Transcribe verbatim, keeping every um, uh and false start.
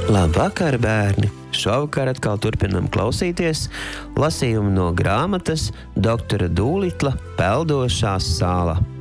Labvakar, bērni! Šovakar atkal turpinam klausīties lasījumu no grāmatas Doktora Dūlitla Peldošā sala.